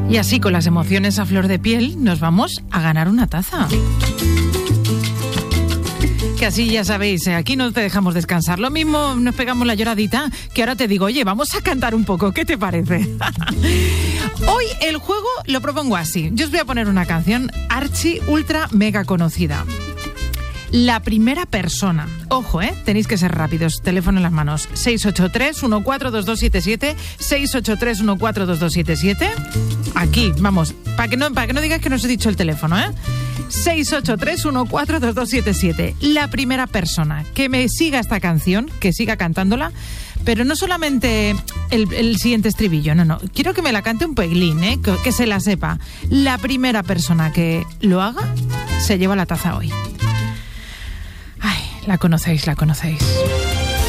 Y así, con las emociones a flor de piel, nos vamos a ganar una taza. Que así ya sabéis, aquí no te dejamos descansar. Lo mismo nos pegamos la lloradita, que ahora te digo, oye, vamos a cantar un poco, ¿qué te parece? Hoy el juego lo propongo así. Yo os voy a poner una canción archi ultra mega conocida. La primera persona. Ojo, tenéis que ser rápidos. Teléfono en las manos. 683-142277. 683-142277. Aquí, vamos. Para que no digas que no os he dicho el teléfono, 683-142277. La primera persona que me siga esta canción, que siga cantándola, pero no solamente el siguiente estribillo, no. Quiero que me la cante un peglín, que se la sepa. La primera persona que lo haga se lleva la taza hoy. Ay, la conocéis.